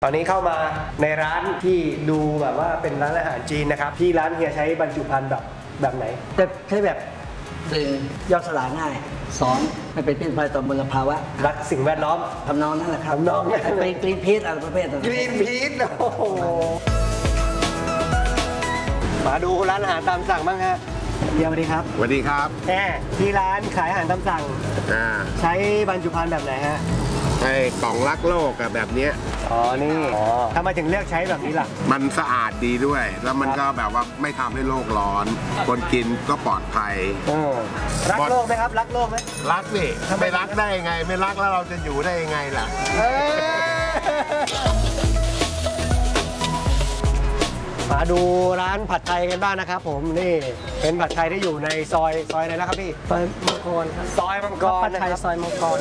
ตอนนี้เข้ามาในร้านที่ดูแบบว่าเป็นร้านอาหารจีนนะครับที่ร้านเฮียใช้บรรจุภัณฑ์แบบไหนจะใช้แบบย่อยสลายง่ายสอนให้เป็นพิษภัยต่อมลภาวะรักสิ่งแวดล้อมทำนองนั่นแหละครับทำนองนั้นเป็นกรีนพีชอะไรประเภทนั้นกรีนพีชโอ้โหมาดูร้านอาหารตามสั่งบ้างฮะเฮียสวัสดีครับสวัสดีครับที่ร้านขายอาหารตามสั่งใช้บรรจุภัณฑ์แบบไหนฮะไอ้กล่องรักโลกแบบนี้อ๋อนี่ทำไมถึงเลือกใช้แบบนี้ล่ะมันสะอาดดีด้วยแล้วมันก็แบบว่าไม่ทำให้โลกร้อนคนกินก็ปลอดภัยรักโลกไหมครับรักโลกไหมรักนี่ไม่รักได้ยังไงไม่รักแล้วเราจะอยู่ได้ยังไงล่ะมาดูร้านผัดไทยกันบ้างนะครับผมนี่เป็นผัดไทยที่อยู่ในซอยอะไรนะครับพี่ซอยมังกรครับซอยมังกรผัดไทยซอยมังกร